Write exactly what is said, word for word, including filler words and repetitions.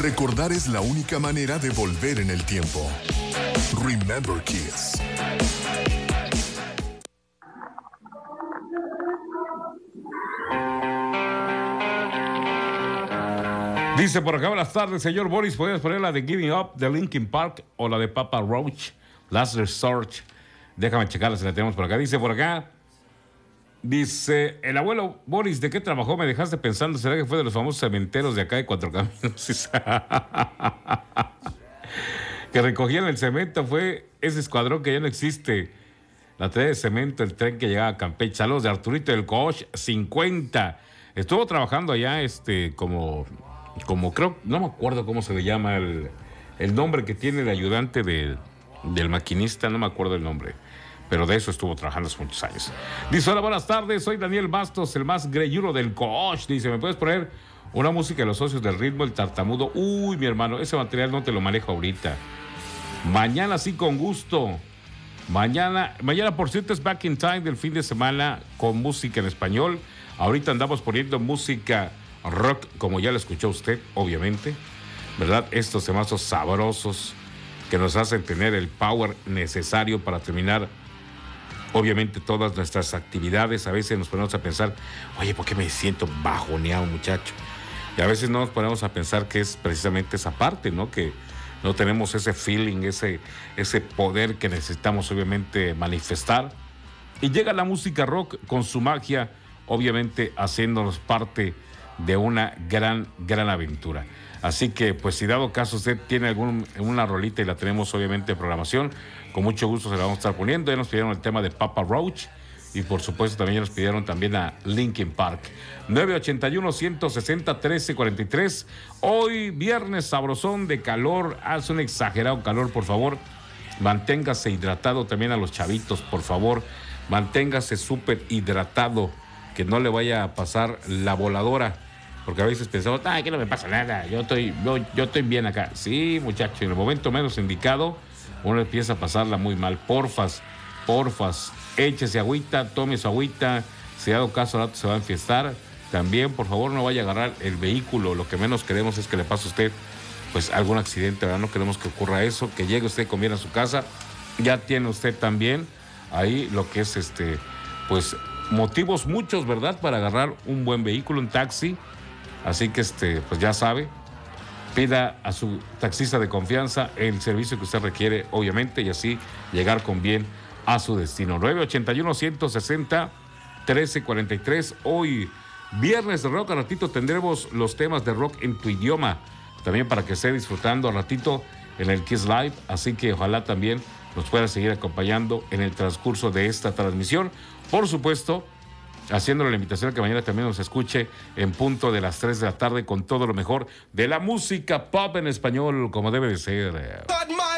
Recordar es la única manera de volver en el tiempo. Remember Kiss. Dice por acá, buenas tardes, señor Boris. ¿Podrías poner la de Giving Up de Linkin Park o la de Papa Roach, Last Resort? Déjame checarla si la tenemos por acá. Dice por acá, dice, el abuelo Boris, ¿de qué trabajó? Me dejaste pensando, ¿será que fue de los famosos cementeros de acá de Cuatro Caminos? Que recogían el cemento, fue ese escuadrón que ya no existe. La tren de cemento, el tren que llegaba a Campeche. Saludos de Arturito del Coach cincuenta. Estuvo trabajando allá este como... como creo, no me acuerdo cómo se le llama el, el nombre que tiene el ayudante de, del maquinista, no me acuerdo el nombre, pero de eso estuvo trabajando hace muchos años. Dice, hola, buenas tardes, soy Daniel Bastos, el más greyuno del coach. Dice, ¿me puedes poner una música de los socios del ritmo, el tartamudo? Uy, mi hermano, ese material no te lo manejo ahorita. Mañana sí, con gusto. Mañana, mañana por cierto es Back in Time del fin de semana con música en español. Ahorita andamos poniendo música rock, como ya lo escuchó usted, obviamente, ¿verdad? Estos temazos sabrosos que nos hacen tener el power necesario para terminar, obviamente, todas nuestras actividades. A veces nos ponemos a pensar, oye, ¿por qué me siento bajoneado, muchacho? Y a veces no nos ponemos a pensar que es precisamente esa parte, ¿no? Que no tenemos ese feeling, ese, ese poder que necesitamos, obviamente, manifestar. Y llega la música rock con su magia, obviamente, haciéndonos parte de una gran, gran aventura. Así que, pues, si dado caso usted tiene algún, una rolita y la tenemos obviamente en programación, con mucho gusto se la vamos a estar poniendo. Ya nos pidieron el tema de Papa Roach y, por supuesto, también ya nos pidieron también a Linkin Park. nueve ochenta y uno, ciento sesenta, trece cuarenta y tres. Hoy, viernes sabrosón de calor. Hace un exagerado calor, por favor. Manténgase hidratado también a los chavitos, por favor. Manténgase súper hidratado, que no le vaya a pasar la voladora. Porque a veces pensamos, ah, que no me pasa nada, yo estoy, yo, yo estoy bien acá. Sí, muchacho, en el momento menos indicado, uno empieza a pasarla muy mal. Porfas, porfas, échese agüita, tome su agüita. Si dado caso, al rato se va a enfiestar. También, por favor, no vaya a agarrar el vehículo. Lo que menos queremos es que le pase a usted, pues, algún accidente, ¿verdad? No queremos que ocurra eso, que llegue usted con bien a su casa. Ya tiene usted también ahí lo que es, este, pues, motivos muchos, ¿verdad?, para agarrar un buen vehículo, un taxi. Así que, este, pues ya sabe, pida a su taxista de confianza el servicio que usted requiere, obviamente, y así llegar con bien a su destino. nueve ochenta y uno, ciento sesenta, trece cuarenta y tres. Hoy, viernes de rock, al ratito tendremos los temas de rock en tu idioma, también para que esté disfrutando al ratito en el Kiss Live. Así que ojalá también nos pueda seguir acompañando en el transcurso de esta transmisión. Por supuesto, haciéndole la invitación a que mañana también nos escuche en punto de las tres de la tarde con todo lo mejor de la música pop en español, como debe de ser.